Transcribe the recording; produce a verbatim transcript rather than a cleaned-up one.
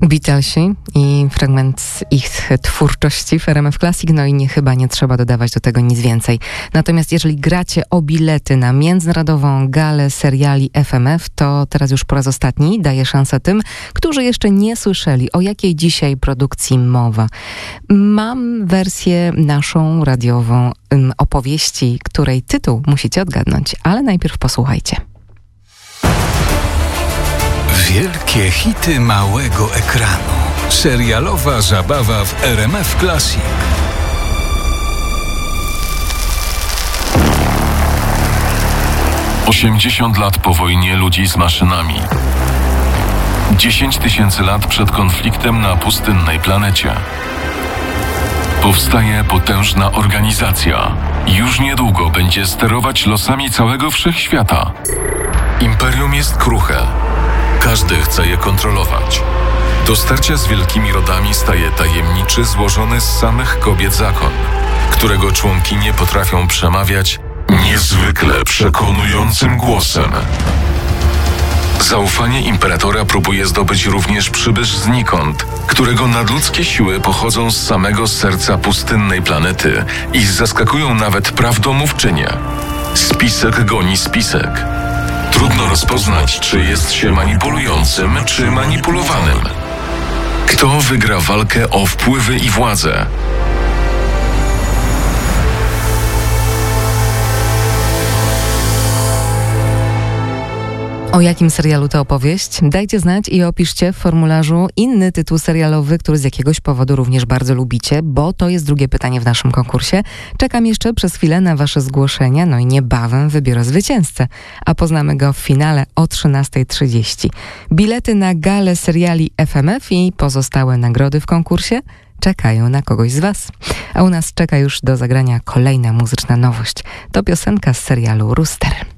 Beatlesi i fragment z ich twórczości w R M F Classic, no i nie, chyba nie trzeba dodawać do tego nic więcej. Natomiast jeżeli gracie o bilety na międzynarodową galę seriali F M F, to teraz już po raz ostatni daję szansę tym, którzy jeszcze nie słyszeli, o jakiej dzisiaj produkcji mowa. Mam wersję naszą radiową um, opowieści, której tytuł musicie odgadnąć, ale najpierw posłuchajcie. Wielkie hity małego ekranu. Serialowa zabawa w R M F Classic. osiemdziesiąt lat po wojnie ludzi z maszynami. dziesięć tysięcy lat przed konfliktem na pustynnej planecie. Powstaje potężna organizacja. Już niedługo będzie sterować losami całego wszechświata. Imperium jest kruche. Każdy chce je kontrolować. Do starcia z wielkimi rodami staje tajemniczy, złożony z samych kobiet zakon, którego członkinie potrafią przemawiać niezwykle przekonującym głosem. Zaufanie imperatora próbuje zdobyć również przybysz znikąd, którego nadludzkie siły pochodzą z samego serca pustynnej planety i zaskakują nawet prawdomówczynię. Spisek goni spisek. Trudno rozpoznać, czy jest się manipulującym, czy manipulowanym. Kto wygra walkę o wpływy i władzę? O jakim serialu to opowieść? Dajcie znać i opiszcie w formularzu inny tytuł serialowy, który z jakiegoś powodu również bardzo lubicie, bo to jest drugie pytanie w naszym konkursie. Czekam jeszcze przez chwilę na wasze zgłoszenia, no i niebawem wybiorę zwycięzcę, a poznamy go w finale o trzynasta trzydzieści. Bilety na galę seriali F M F i pozostałe nagrody w konkursie czekają na kogoś z was. A u nas czeka już do zagrania kolejna muzyczna nowość. To piosenka z serialu Rooster.